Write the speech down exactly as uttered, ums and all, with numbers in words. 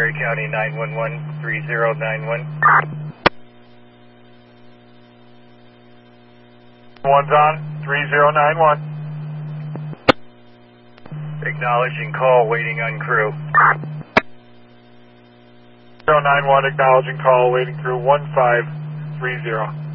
Story County nine one one, three zero nine one. One's on, three zero nine one. Acknowledging call, waiting on crew. zero nine one, acknowledging call, waiting crew one five three zero.